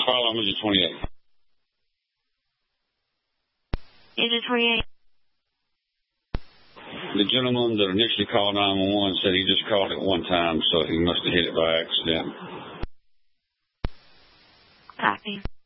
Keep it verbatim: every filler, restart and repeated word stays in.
File on Engine twenty-eight. Engine twenty-eight. The gentleman that initially called nine one one said he just called it one time, so he must have hit it by accident. Copy.